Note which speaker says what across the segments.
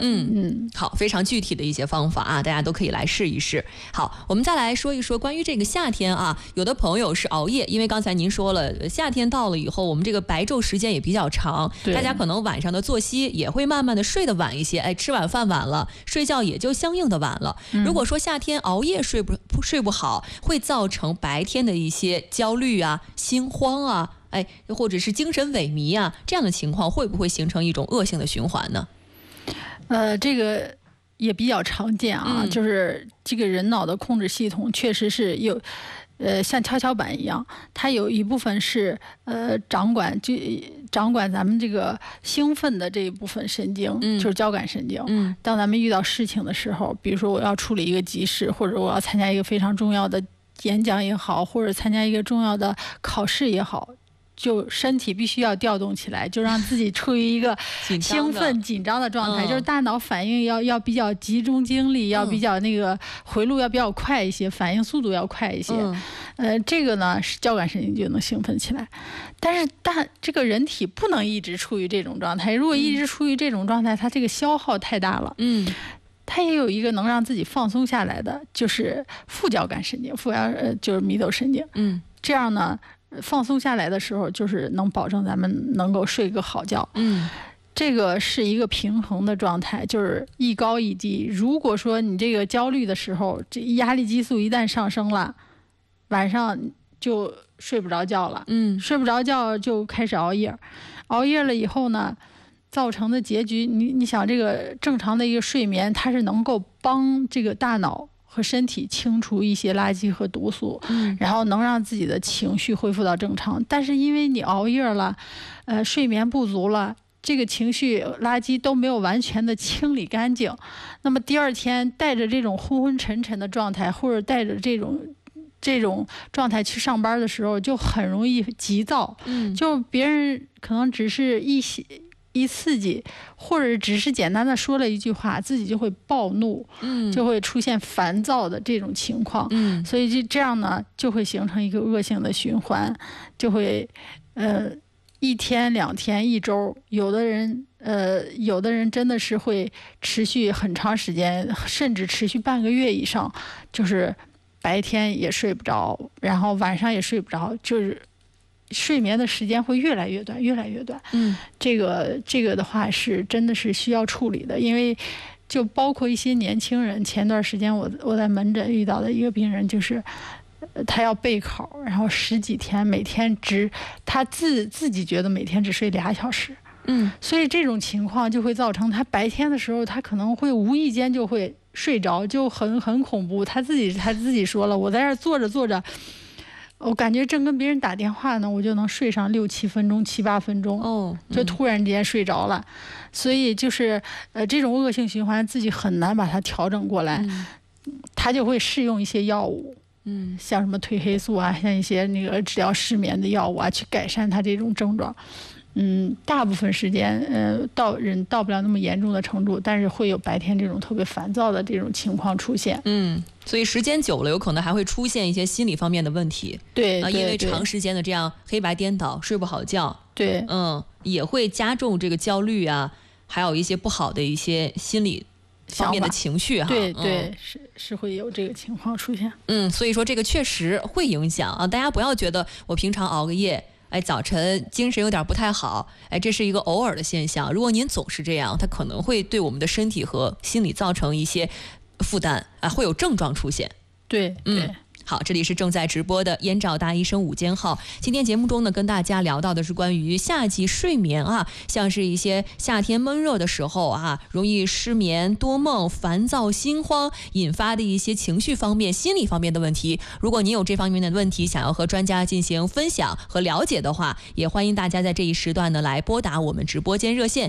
Speaker 1: 好，非常具体的一些方法啊，大家都可以来试一试。好，我们再来说一说关于这个夏天啊，有的朋友是熬夜，因为刚才您说了，夏天到了以后，我们这个白昼时间也比较长，大家可能晚上的作息也会慢慢的睡得晚一些，哎，吃晚饭晚了，睡觉也就相应的晚了。如果说夏天熬夜睡不好，会造成白天的一些焦虑啊、心慌啊，哎，或者是精神萎靡啊，这样的情况会不会形成一种恶性的循环呢？
Speaker 2: 这个也比较常见啊，就是这个人脑的控制系统确实是有，像跷跷板一样，它有一部分是掌管咱们这个兴奋的这一部分神经，就是交感神经。当咱们遇到事情的时候，比如说我要处理一个急事，或者我要参加一个非常重要的演讲也好，或者参加一个重要的考试也好，就身体必须要调动起来，就让自己处于一个兴奋紧张的状态，就是大脑反应要比较集中精力，要比较那个回路要比较快一些，反应速度要快一些。这个呢是交感神经就能兴奋起来，但这个人体不能一直处于这种状态，如果一直处于这种状态，它这个消耗太大了。它也有一个能让自己放松下来的，就是副交感神经，就是迷走神经。这样呢，放松下来的时候，就是能保证咱们能够睡个好觉。这个是一个平衡的状态，就是一高一低。如果说你这个焦虑的时候，这压力激素一旦上升了，晚上就睡不着觉了。睡不着觉就开始熬夜，熬夜了以后呢，造成的结局，你想这个正常的一个睡眠，它是能够帮这个大脑和身体清除一些垃圾和毒素，然后能让自己的情绪恢复到正常。但是因为你熬夜了，睡眠不足了，这个情绪垃圾都没有完全的清理干净，那么第二天带着这种昏昏沉沉的状态，或者带着这种状态去上班的时候，就很容易急躁。就别人可能只是一刺激，或者只是简单的说了一句话，自己就会暴怒，就会出现烦躁的这种情况。所以这样呢，就会形成一个恶性的循环，就会一天两天一周，有的人真的是会持续很长时间，甚至持续半个月以上，就是白天也睡不着，然后晚上也睡不着，就是睡眠的时间会越来越短，越来越短。这个的话是真的是需要处理的，因为就包括一些年轻人，前段时间我在门诊遇到的一个病人，就是他要备考，然后10几天每天他自己觉得每天只睡2小时。所以这种情况就会造成他白天的时候，他可能会无意间就会睡着，就很恐怖。他自己说了，我在这儿坐着，我感觉正跟别人打电话呢，我就能睡上6、7分钟、7、8分钟，就突然之间睡着了。所以就是这种恶性循环自己很难把它调整过来，他就会试用一些药物，像什么褪黑素啊，像一些那个治疗失眠的药物啊，去改善他这种症状。大部分时间到不了那么严重的程度，但是会有白天这种特别烦躁的这种情况出现。
Speaker 1: 所以时间久了，有可能还会出现一些心理方面的问题。
Speaker 2: 对，
Speaker 1: 因为长时间的这样黑白颠倒，睡不好觉。
Speaker 2: 对，
Speaker 1: 也会加重这个焦虑啊，还有一些不好的一些心理方面的情绪哈。
Speaker 2: 对，是会有这个情况出现。
Speaker 1: 所以说这个确实会影响啊，大家不要觉得我平常熬个夜，早晨精神有点不太好，这是一个偶尔的现象。如果您总是这样，它可能会对我们的身体和心理造成一些负担啊，会有症状出现。
Speaker 2: 对，
Speaker 1: 好，这里是正在直播的燕赵大医生午间号。今天节目中呢，跟大家聊到的是关于夏季睡眠啊，像是一些夏天闷热的时候啊，容易失眠、多梦、烦躁、心慌引发的一些情绪方面、心理方面的问题。如果您有这方面的问题，想要和专家进行分享和了解的话，也欢迎大家在这一时段呢来拨打我们直播间热线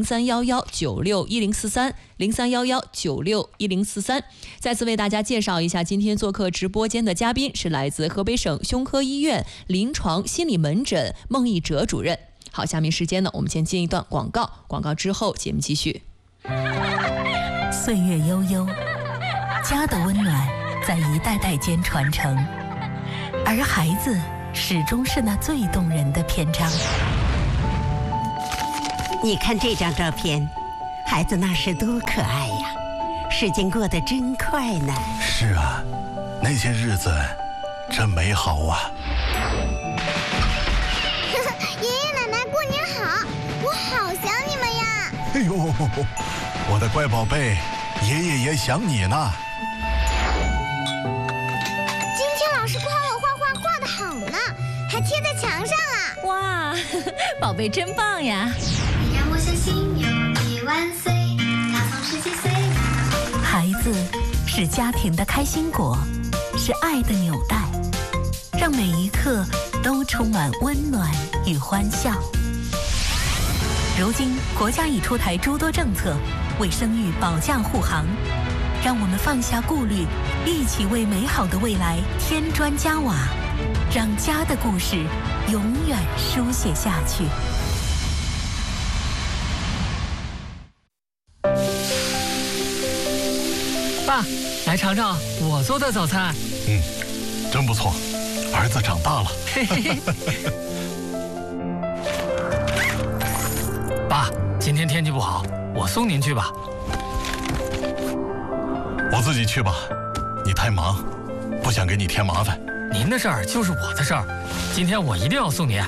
Speaker 1: 03119610430311961043。再次为大家介绍一下，今天做客直播间的嘉宾是来自河北省胸科医院临床心理门诊孟义哲主任。好，下面时间呢，我们先进一段广告，广告之后节目继续。
Speaker 3: 岁月悠悠，家的温暖在一代代间传承，而孩子始终是那最动人的篇章。
Speaker 4: 你看这张照片， 孩子那时多可爱呀，时间过得真快呢。
Speaker 5: 是啊，那些日子真美好啊。
Speaker 6: 爷爷奶奶过年好，我好想你们呀。
Speaker 5: 哎呦，我的乖宝贝，爷爷也想你呢。
Speaker 6: 今天老师夸我画画画得好呢，还贴在墙上了。
Speaker 7: 哇，宝贝真棒呀！
Speaker 8: 你让我相信有你万岁，他从17岁。
Speaker 3: 孩子是家庭的开心果，是爱的纽带，让每一刻都充满温暖与欢笑。如今国家已出台诸多政策，为生育保驾护航，让我们放下顾虑，一起为美好的未来添砖加瓦，让家的故事永远书写下去。
Speaker 9: 爸，来尝尝我做的早餐。
Speaker 5: 真不错，儿子长大了。
Speaker 9: 爸，今天天气不好，我送您去吧。
Speaker 5: 我自己去吧，你太忙，不想给你添麻烦。
Speaker 9: 您的事儿就是我的事儿，今天我一定要送您。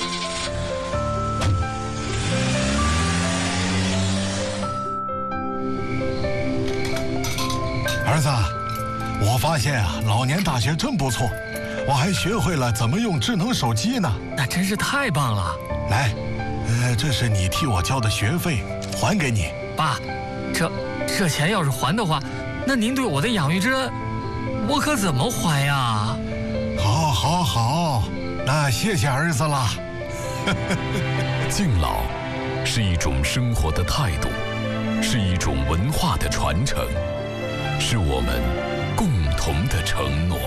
Speaker 5: 儿子，我发现啊，老年大学真不错，我还学会了怎么用智能手机呢。
Speaker 9: 那真是太棒了。
Speaker 5: 来，这是你替我交的学费，还给你。
Speaker 9: 爸，这钱要是还的话，那您对我的养育之恩，我可怎么还呀？
Speaker 5: 好，那谢谢儿子了。
Speaker 10: 敬老是一种生活的态度，是一种文化的传承，是我们共同的承诺。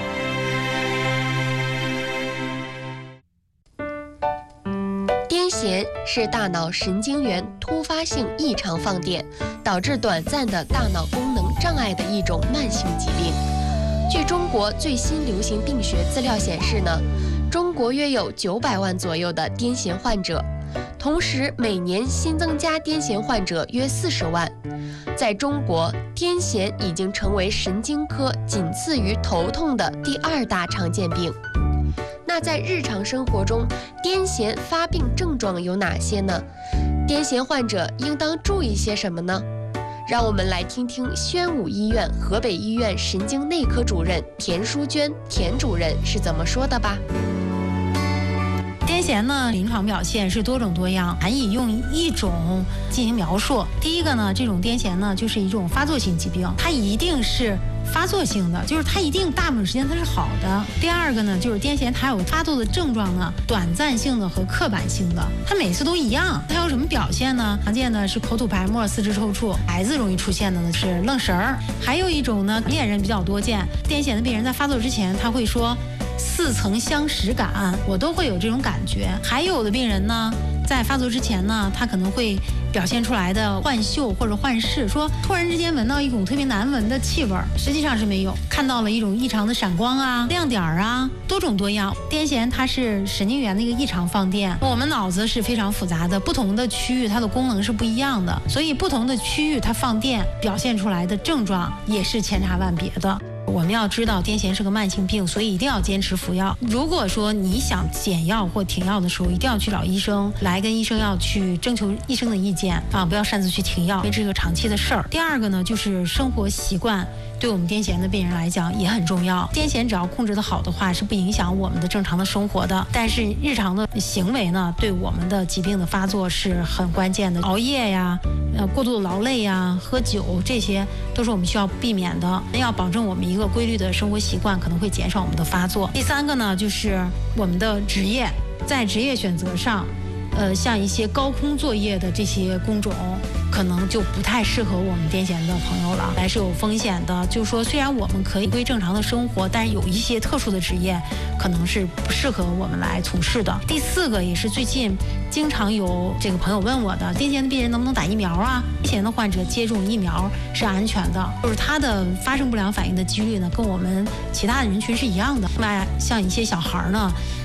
Speaker 11: 癫痫是大脑神经元突发性异常放电，导致短暂的大脑功能障碍的一种慢性疾病。据中国最新流行病学资料显示呢，中国约有900万左右的癫痫患者，同时每年新增加癫痫患者约40万。在中国，癫痫已经成为神经科仅次于头痛的第2大常见病。那在日常生活中，癫痫发病症状有哪些呢？癫痫患者应当注意些什么呢？让我们来听听宣武医院河北医院神经内科主任田淑娟田主任是怎么说的吧。
Speaker 12: 癫痫呢，临床表现是多种多样，难以用一种进行描述。第一个呢，这种癫痫呢，就是一种发作性疾病，它一定是发作性的，就是它一定大部分时间它是好的。第二个呢，就是癫痫它有发作的症状呢，短暂性的和刻板性的，它每次都一样。它有什么表现呢？常见的是口吐白沫、四肢抽搐，孩子容易出现的呢是愣神儿。还有一种呢，恋人比较多见，癫痫的病人在发作之前他会说似曾相识感，我都会有这种感觉。还有的病人呢，在发作之前呢，他可能会表现出来的幻嗅或者幻视，说突然之间闻到一股特别难闻的气味，实际上是没有，看到了一种异常的闪光啊、亮点啊，多种多样。癫痫它是神经元的一个异常放电，我们脑子是非常复杂的，不同的区域它的功能是不一样的，所以不同的区域它放电表现出来的症状也是千差万别的。我们要知道癫痫是个慢性病，所以一定要坚持服药。如果说你想减药或停药的时候，一定要去找医生，来跟医生要去征求医生的意见啊，不要擅自去停药，因为这是个长期的事儿。第二个呢，就是生活习惯对我们癫痫的病人来讲也很重要。癫痫只要控制得好的话，是不影响我们的正常的生活的。但是日常的行为呢，对我们的疾病的发作是很关键的。熬夜呀，过度的劳累呀，喝酒，这些都是我们需要避免的。要保证我们一个规律的生活习惯，可能会减少我们的发作。第三个呢，就是我们的职业，在职业选择上，像一些高空作业的这些工种，可能就不太适合我们癫痫的朋友了，还是有风险的。就是说，虽然我们可以归正常的生活，但是有一些特殊的职业可能是不适合我们来从事的。第四个也是最近经常有这个朋友问我的，癫痫的病人能不能打疫苗啊？癫痫的患者接种疫苗是安全的，就是他的发生不良反应的几率呢，跟我们其他的人群是一样的。另外，像一些小孩呢，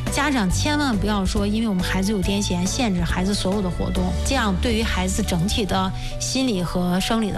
Speaker 12: 家长千万不要说，因为我们孩子有癫痫，限制孩子所有的活动，这样对于孩子整体的心理和生理的